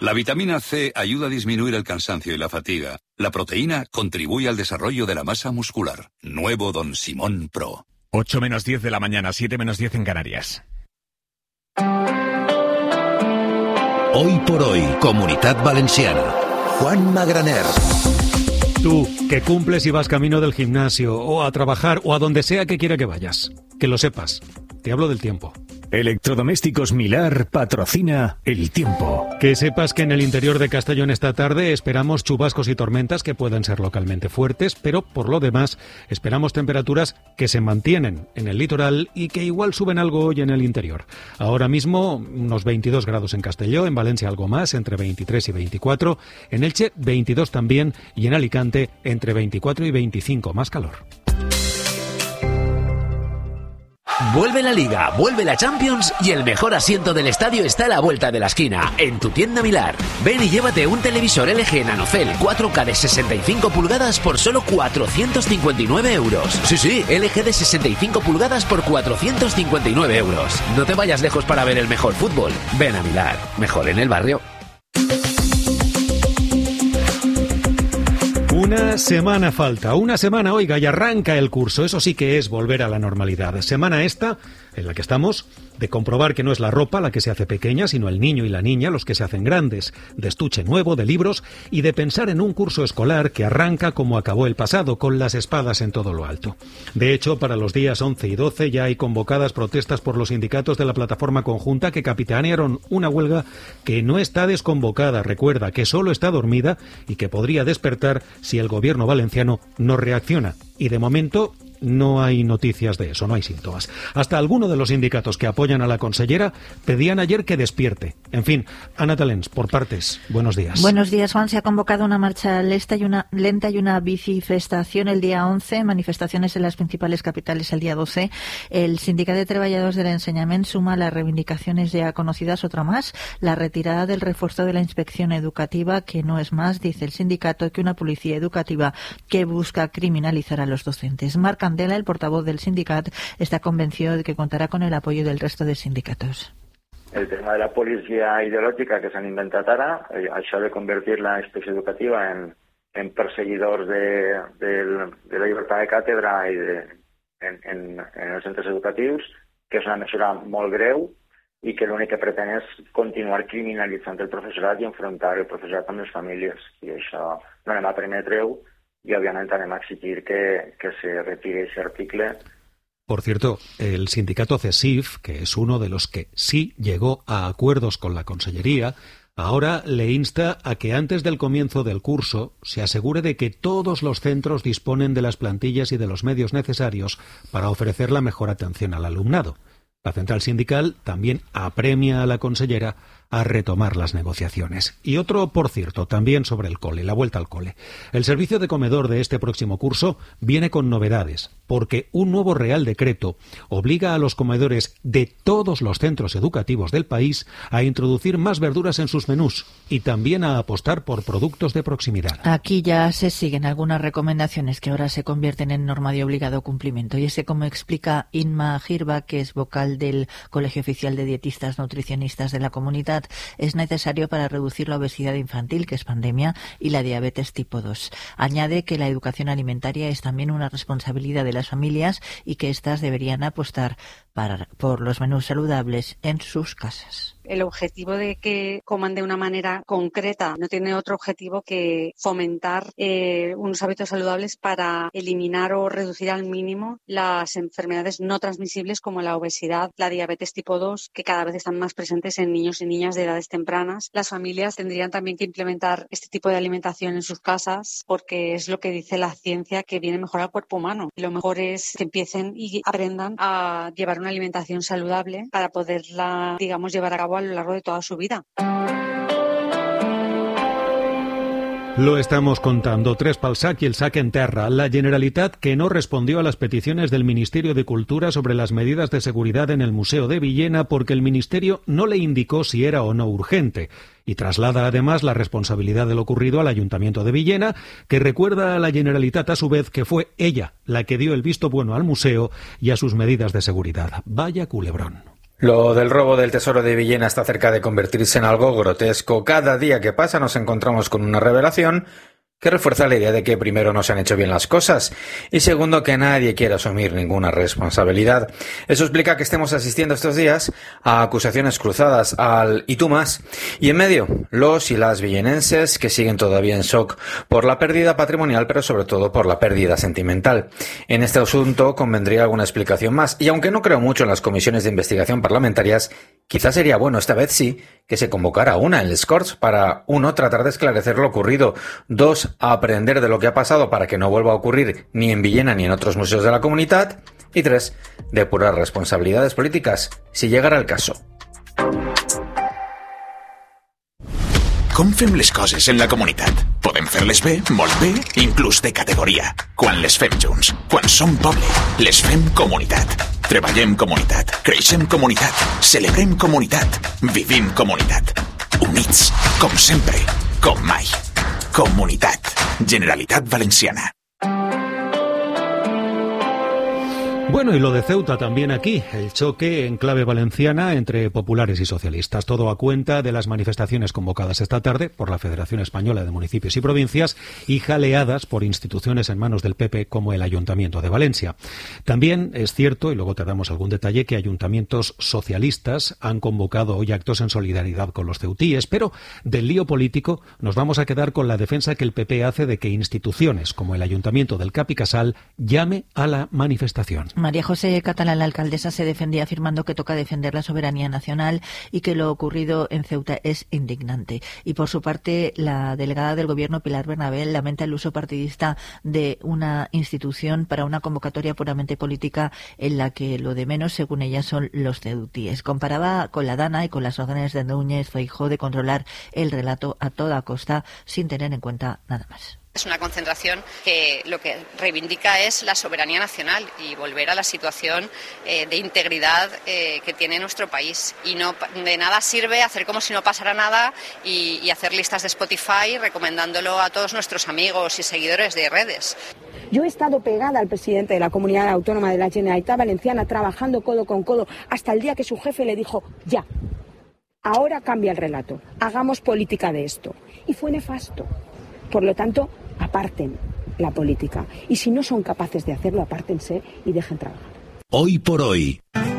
La vitamina C ayuda a disminuir el cansancio y la fatiga. La proteína contribuye al desarrollo de la masa muscular. Nuevo Don Simón Pro. 8 menos 10 de la mañana, 7 menos 10 en Canarias. Hoy por hoy, Comunitat Valenciana. Juan Magraner. Tú, que cumples y vas camino del gimnasio, o a trabajar, o a donde sea que quiera que vayas. Que lo sepas. Te hablo del tiempo. Electrodomésticos Milar patrocina el tiempo. Que sepas que en el interior de Castellón esta tarde esperamos chubascos y tormentas que puedan ser localmente fuertes, pero por lo demás esperamos temperaturas que se mantienen en el litoral y que igual suben algo hoy en el interior. Ahora mismo unos 22 grados en Castelló, en Valencia algo más, entre 23 y 24, en Elche 22 también y en Alicante entre 24 y 25, más calor. Vuelve la Liga, vuelve la Champions y el mejor asiento del estadio está a la vuelta de la esquina, en tu tienda Milar. Ven y llévate un televisor LG Nanocell 4K de 65 pulgadas por solo 459 euros. Sí, LG de 65 pulgadas por 459 euros. No te vayas lejos para ver el mejor fútbol. Ven a Milar, mejor en el barrio. Una semana falta, una semana, oiga, y arranca el curso. Eso sí que es volver a la normalidad. Semana esta, en la que estamos, de comprobar que no es la ropa la que se hace pequeña, sino el niño y la niña los que se hacen grandes, de estuche nuevo, de libros, y de pensar en un curso escolar que arranca como acabó el pasado, con las espadas en todo lo alto. De hecho, para los días 11 y 12 ya hay convocadas protestas por los sindicatos de la plataforma conjunta que capitanearon una huelga que no está desconvocada, recuerda, que solo está dormida y que podría despertar si el gobierno valenciano no reacciona. Y de momento no hay noticias de eso, no hay síntomas. Hasta algunos de los sindicatos que apoyan a la consellera pedían ayer que despierte. En fin, Ana Talens, por partes, buenos días. Buenos días, Juan. Se ha convocado una marcha lenta y una bicifestación el día 11, manifestaciones en las principales capitales el día 12. El Sindicato de Trabajadores del Enseñament suma las reivindicaciones ya conocidas, otra más, la retirada del refuerzo de la inspección educativa, que no es más, dice el sindicato, que una policía educativa que busca criminalizar a los docentes. Marc Candela, el portavoz del sindicat, está convencido de que contará con el apoyo del resto de sindicatos. El tema de la policia ideològica que s'han inventat ara, això de convertir la inspecció educativa en perseguidors de la llibertat de càtedra i en els centres educatius, que és una mesura molt greu i que l'únic que pretén és continuar criminalitzant el professorat i enfrontar el professorat amb les famílies. I això no anem a permetre-ho y obviamente anem a exigir que se retire ese artículo. Por cierto, el sindicato CESIF, que es uno de los que sí llegó a acuerdos con la Consellería, ahora le insta a que antes del comienzo del curso se asegure de que todos los centros disponen de las plantillas y de los medios necesarios para ofrecer la mejor atención al alumnado. La central sindical también apremia a la consellera a retomar las negociaciones. Y otro, por cierto, también sobre el cole, la vuelta al cole. El servicio de comedor de este próximo curso viene con novedades, porque un nuevo Real Decreto obliga a los comedores de todos los centros educativos del país a introducir más verduras en sus menús y también a apostar por productos de proximidad. Aquí ya se siguen algunas recomendaciones que ahora se convierten en norma de obligado cumplimiento. Y es que, como explica Inma Girba, que es vocal del Colegio Oficial de Dietistas Nutricionistas de la Comunitat, es necesario para reducir la obesidad infantil, que es pandemia, y la diabetes tipo 2. Añade que la educación alimentaria es también una responsabilidad de las familias y que éstas deberían apostar por los menús saludables en sus casas. El objetivo de que coman de una manera concreta no tiene otro objetivo que fomentar unos hábitos saludables para eliminar o reducir al mínimo las enfermedades no transmisibles como la obesidad, la diabetes tipo 2, que cada vez están más presentes en niños y niñas de edades tempranas. Las familias tendrían también que implementar este tipo de alimentación en sus casas porque es lo que dice la ciencia, que viene mejor al cuerpo humano. Lo mejor es que empiecen y aprendan a llevar una alimentación saludable para poderla, llevar a cabo a lo largo de toda su vida. Lo estamos contando. Tres pel sac y el sac en terra. La Generalitat, que no respondió a las peticiones del Ministerio de Cultura sobre las medidas de seguridad en el Museo de Villena porque el Ministerio no le indicó si era o no urgente. Y traslada además la responsabilidad de lo ocurrido al Ayuntamiento de Villena, que recuerda a la Generalitat a su vez que fue ella la que dio el visto bueno al museo y a sus medidas de seguridad. Vaya culebrón. Lo del robo del tesoro de Villena está cerca de convertirse en algo grotesco. Cada día que pasa nos encontramos con una revelación que refuerza la idea de que primero no se han hecho bien las cosas y segundo que nadie quiere asumir ninguna responsabilidad. Eso explica que estemos asistiendo estos días a acusaciones cruzadas al "y tú más", y en medio los y las villenenses que siguen todavía en shock por la pérdida patrimonial, pero sobre todo por la pérdida sentimental. En este asunto convendría alguna explicación más, y aunque no creo mucho en las comisiones de investigación parlamentarias, quizás sería bueno, esta vez sí, que se convocara una en les Corts para, 1, tratar de esclarecer lo ocurrido, 2, aprender de lo que ha pasado para que no vuelva a ocurrir ni en Villena ni en otros museos de la comunidad, y 3, depurar responsabilidades políticas si llegara el caso. Com fem les coses en la comunitat? Podem fer-les bé, molt bé, inclús de categoria. Quan les fem junts, quan som poble, les fem comunitat. Treballem comunitat, creixem comunitat, celebrem comunitat, vivim comunitat. Units, com sempre, com mai. Comunitat. Generalitat Valenciana. Bueno, y lo de Ceuta también aquí, el choque en clave valenciana entre populares y socialistas, todo a cuenta de las manifestaciones convocadas esta tarde por la Federación Española de Municipios y Provincias y jaleadas por instituciones en manos del PP como el Ayuntamiento de Valencia. También es cierto, y luego te damos algún detalle, que ayuntamientos socialistas han convocado hoy actos en solidaridad con los ceutíes, pero del lío político nos vamos a quedar con la defensa que el PP hace de que instituciones como el Ayuntamiento del Cap y Casal llame a la manifestación. María José Catalán, la alcaldesa, se defendía afirmando que toca defender la soberanía nacional y que lo ocurrido en Ceuta es indignante. Y por su parte, la delegada del Gobierno, Pilar Bernabé, lamenta el uso partidista de una institución para una convocatoria puramente política en la que lo de menos, según ella, son los ceutíes. Comparaba con la Dana y con las órdenes de Núñez Feijóo de controlar el relato a toda costa sin tener en cuenta nada más. Es una concentración que lo que reivindica es la soberanía nacional y volver a la situación de integridad que tiene nuestro país. Y no de nada sirve hacer como si no pasara nada y hacer listas de Spotify recomendándolo a todos nuestros amigos y seguidores de redes. Yo he estado pegada al presidente de la Comunidad Autónoma de la Generalitat Valenciana trabajando codo con codo hasta el día que su jefe le dijo ya. Ahora cambia el relato, hagamos política de esto. Y fue nefasto. Por lo tanto, aparten la política. Y si no son capaces de hacerlo, apártense y dejen trabajar. Hoy por hoy.